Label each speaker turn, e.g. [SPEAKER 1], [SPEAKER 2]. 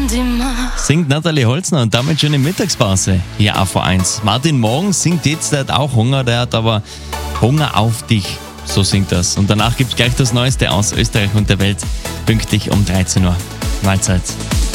[SPEAKER 1] Singt Nathalie Holzner und damit schon in Mittagspause. Hier auf A1. Martin Morgen singt jetzt, der hat auch Hunger, der hat aber Hunger auf dich. So singt das. Und danach gibt es gleich das Neueste aus Österreich und der Welt. Pünktlich um 13 Uhr. Mahlzeit.